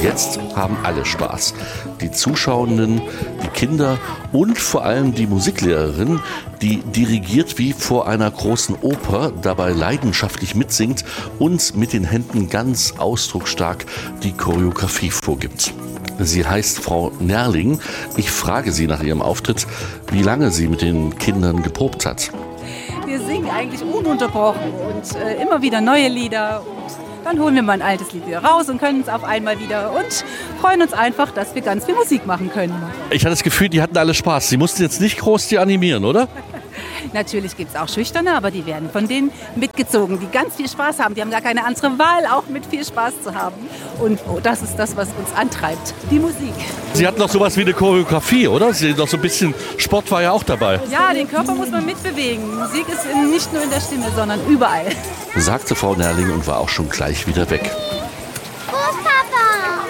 Jetzt haben alle Spaß. Die Zuschauenden, die Kinder und vor allem die Musiklehrerin, die dirigiert wie vor einer großen Oper, dabei leidenschaftlich mitsingt und mit den Händen ganz ausdrucksstark die Choreografie vorgibt. Sie heißt Frau Nerling. Ich frage sie nach ihrem Auftritt, wie lange sie mit den Kindern geprobt hat. Wir singen eigentlich ununterbrochen und immer wieder neue Lieder. Und dann holen wir mal ein altes Lied wieder raus und können es auf einmal wieder und freuen uns einfach, dass wir ganz viel Musik machen können. Ich hatte das Gefühl, die hatten alle Spaß. Sie mussten jetzt nicht groß die animieren, oder? Natürlich gibt es auch Schüchterne, aber die werden von denen mitgezogen, die ganz viel Spaß haben. Die haben gar keine andere Wahl, auch mit viel Spaß zu haben. Und das ist das, was uns antreibt, die Musik. Sie hatten doch sowas wie eine Choreografie, oder? Sie doch so ein bisschen Sport war ja auch dabei. Ja, den Körper muss man mitbewegen. Musik ist nicht nur in der Stimme, sondern überall. Sagte Frau Nerling und war auch schon gleich wieder weg. Wo ist Papa?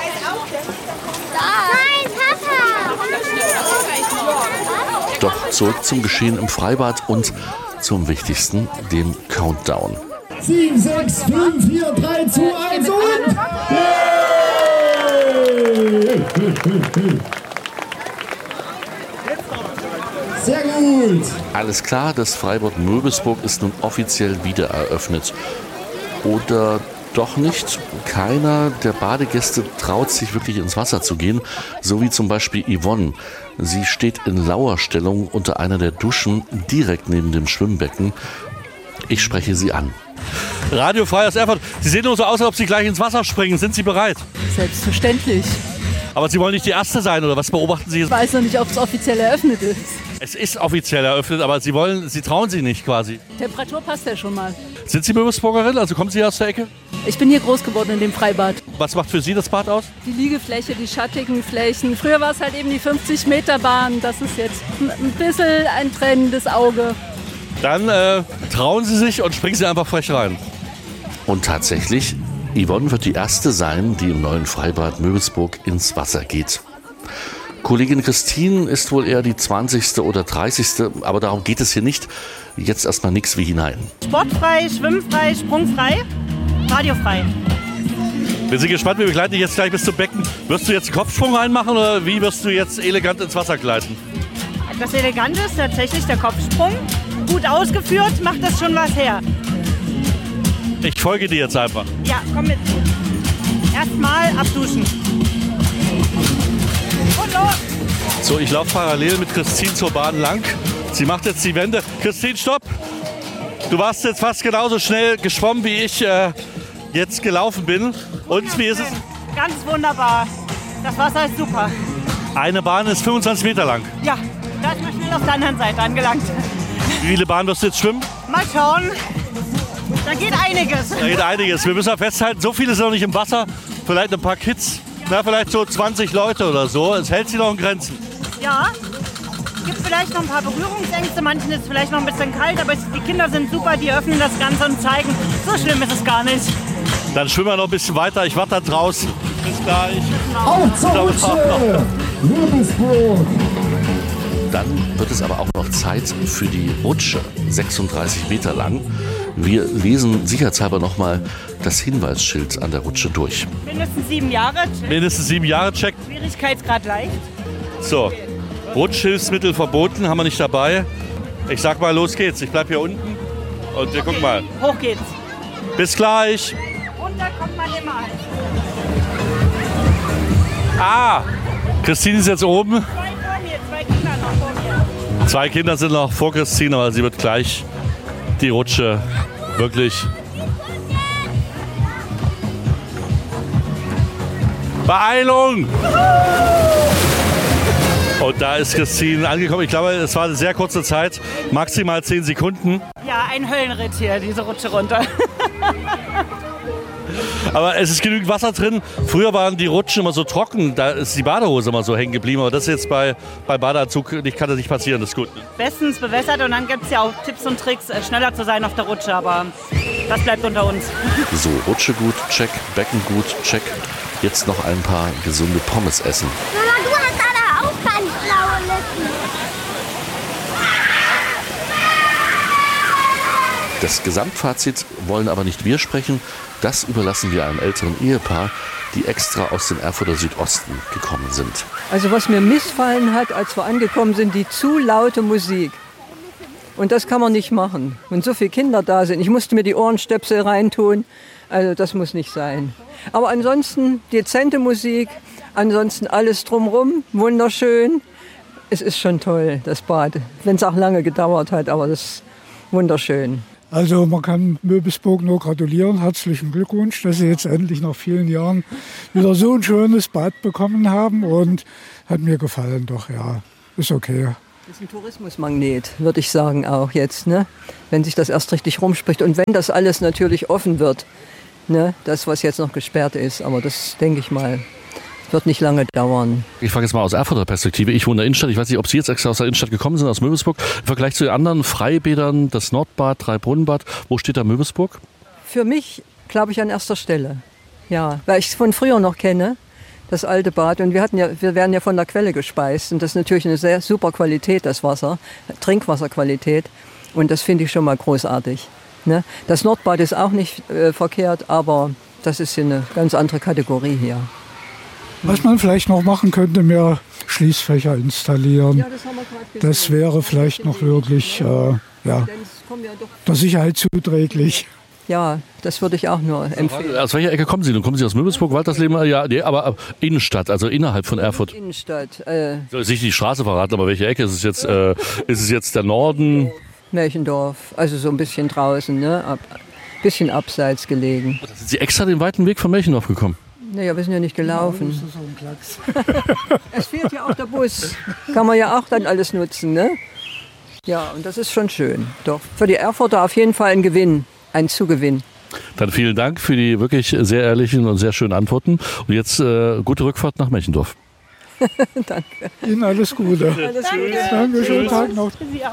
Nein, Papa! Doch zurück zum Geschehen im Freibad und zum Wichtigsten, dem Countdown. 7, 6, 5, 4, 3, 2, 1 und... Sehr gut! Alles klar, das Freibad Möbelsburg ist nun offiziell wieder eröffnet. Oder doch nicht? Keiner der Badegäste traut sich wirklich ins Wasser zu gehen, so wie zum Beispiel Yvonne. Sie steht in Lauerstellung unter einer der Duschen direkt neben dem Schwimmbecken. Ich spreche sie an. Radio Frei aus Erfurt. Sie sehen nur so aus, als ob Sie gleich ins Wasser springen. Sind Sie bereit? Selbstverständlich. Aber Sie wollen nicht die Erste sein, oder was beobachten Sie? Ich weiß noch nicht, ob es offiziell eröffnet ist. Es ist offiziell eröffnet, aber Sie trauen sich nicht quasi. Temperatur passt ja schon mal. Sind Sie Möbelsburgerin? Also kommen Sie aus der Ecke? Ich bin hier groß geworden in dem Freibad. Was macht für Sie das Bad aus? Die Liegefläche, die schattigen Flächen. Früher war es halt eben die 50-Meter-Bahn. Das ist jetzt ein bisschen ein tränendes Auge. Dann trauen Sie sich und springen Sie einfach frech rein. Und tatsächlich, Yvonne wird die Erste sein, die im neuen Freibad Möbelsburg ins Wasser geht. Kollegin Christine ist wohl eher die 20. oder 30. Aber darum geht es hier nicht. Jetzt erstmal nix wie hinein. Sportfrei, schwimmfrei, sprungfrei, radiofrei. Wir sind gespannt, wir begleiten dich jetzt gleich bis zum Becken. Wirst du jetzt einen Kopfsprung reinmachen oder wie wirst du jetzt elegant ins Wasser gleiten? Das Elegante ist tatsächlich der Kopfsprung. Gut ausgeführt, macht das schon was her. Ich folge dir jetzt einfach. Ja, komm mit. Erstmal abduschen. Und los! So, ich laufe parallel mit Christine zur Bahn lang. Sie macht jetzt die Wende. Christine, stopp! Du warst jetzt fast genauso schnell geschwommen, wie ich jetzt gelaufen bin. Und wie ist es? Ganz wunderbar. Das Wasser ist super. Eine Bahn ist 25 Meter lang. Ja, da ist man schnell auf der anderen Seite angelangt. Wie viele Bahnen wirst du jetzt schwimmen? Mal schauen. Da geht einiges. Da geht einiges. Wir müssen ja festhalten, so viele sind noch nicht im Wasser. Vielleicht ein paar Kids. Na, vielleicht so 20 Leute oder so. Es hält sich noch in Grenzen. Ja, es gibt vielleicht noch ein paar Berührungsängste. Manchen ist es vielleicht noch ein bisschen kalt, aber die Kinder sind super, die öffnen das Ganze und zeigen, so schlimm ist es gar nicht. Dann schwimmen wir noch ein bisschen weiter. Ich warte da draußen. Bis gleich. Auf zur Rutsche! Möbelsburg! Dann wird es aber auch noch Zeit für die Rutsche, 36 Meter lang. Wir lesen sicherheitshalber nochmal das Hinweisschild an der Rutsche durch. Mindestens 7 Jahre. Mindestens 7 Jahre, check. Schwierigkeitsgrad leicht. So, Rutschhilfsmittel verboten, haben wir nicht dabei. Ich sag mal, los geht's. Ich bleib hier unten und wir gucken mal. Hoch geht's. Bis gleich. Runter kommt man immer. Christine ist jetzt oben. 2 Kinder noch vor mir. 2 Kinder sind noch vor Christine, aber sie wird gleich die Rutsche wirklich Beeilung! Und da ist Christine angekommen. Ich glaube, es war eine sehr kurze Zeit, maximal 10 Sekunden. Ja, ein Höllenritt hier, diese Rutsche runter. Aber es ist genügend Wasser drin. Früher waren die Rutschen immer so trocken, da ist die Badehose immer so hängen geblieben. Aber das ist jetzt bei Badeanzug, kann das nicht passieren, das ist gut. Bestens bewässert und dann gibt es ja auch Tipps und Tricks, schneller zu sein auf der Rutsche, aber das bleibt unter uns. So, Rutsche gut, check, Becken gut, check. Jetzt noch ein paar gesunde Pommes essen. Mama, du hast aber auch ganz blaue Lippen. Das Gesamtfazit wollen aber nicht wir sprechen. Das überlassen wir einem älteren Ehepaar, die extra aus dem Erfurter Südosten gekommen sind. Also was mir missfallen hat, als wir angekommen sind, die zu laute Musik. Und das kann man nicht machen. Wenn so viele Kinder da sind. Ich musste mir die Ohrenstöpsel reintun. Also das muss nicht sein. Aber ansonsten dezente Musik, ansonsten alles drumherum, wunderschön. Es ist schon toll, das Bad. Wenn es auch lange gedauert hat, aber das ist wunderschön. Also man kann Möbelsburg nur gratulieren. Herzlichen Glückwunsch, dass Sie jetzt endlich nach vielen Jahren wieder so ein schönes Bad bekommen haben. Und hat mir gefallen, doch, ja, ist okay. Das ist ein Tourismusmagnet, würde ich sagen, auch jetzt, ne? Wenn sich das erst richtig rumspricht. Und wenn das alles natürlich offen wird, ne? Das, was jetzt noch gesperrt ist. Aber das, denke ich mal, wird nicht lange dauern. Ich frage jetzt mal aus Erfurter Perspektive. Ich wohne in der Innenstadt. Ich weiß nicht, ob Sie jetzt extra aus der Innenstadt gekommen sind, aus Möbelsburg. Im Vergleich zu den anderen Freibädern, das Nordbad, Dreibrunnenbad, wo steht da Möbelsburg? Für mich, glaube ich, an erster Stelle. Ja, weil ich es von früher noch kenne, das alte Bad. Und wir werden ja von der Quelle gespeist. Und das ist natürlich eine sehr super Qualität, das Wasser, Trinkwasserqualität. Und das finde ich schon mal großartig. Ne? Das Nordbad ist auch nicht verkehrt, aber das ist hier eine ganz andere Kategorie hier. Was man vielleicht noch machen könnte, mehr Schließfächer installieren. Ja, das haben wir gerade gesehen. Das wäre vielleicht noch wirklich der Sicherheit zuträglich. Ja, das würde ich auch nur empfehlen. Aus welcher Ecke kommen Sie? Kommen Sie aus Möbelsburg, Waltersleben? Ja, nee, aber Innenstadt, also innerhalb von Erfurt. Innenstadt. Soll ich nicht die Straße verraten, aber welche Ecke? Ist es jetzt der Norden? Märchendorf, also so ein bisschen draußen, ne? Bisschen abseits gelegen. Sind Sie extra den weiten Weg von Märchendorf gekommen? Naja, wir sind ja nicht gelaufen. Es fehlt ja auch der Bus. Kann man ja auch dann alles nutzen, ne? Ja, und das ist schon schön. Doch, für die Erfurter auf jeden Fall ein Gewinn, ein Zugewinn. Dann vielen Dank für die wirklich sehr ehrlichen und sehr schönen Antworten. Und jetzt gute Rückfahrt nach Märchendorf. Danke. Ihnen alles Gute. Alles Gute. Danke, schönen Tag noch.